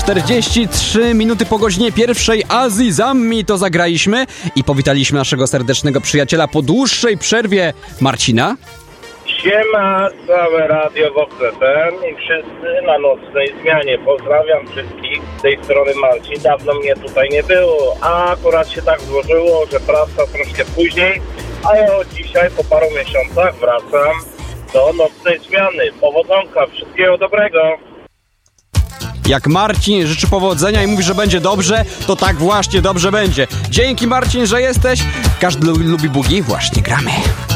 43 minuty po godzinie pierwszej, Azji Zammi to zagraliśmy i powitaliśmy naszego serdecznego przyjaciela po dłuższej przerwie, Marcina. Siema, całe radio Vox FM i wszyscy na nocnej zmianie. Pozdrawiam wszystkich z tej strony Marcin. Dawno mnie tutaj nie było, a akurat się tak złożyło, że praca troszkę później, a ja od dzisiaj po paru miesiącach wracam do nocnej zmiany. Powodzonka, wszystkiego dobrego. Jak Marcin życzy powodzenia i mówi, że będzie dobrze, to tak właśnie dobrze będzie. Dzięki, Marcin, że jesteś. Każdy lubi bugi, właśnie gramy.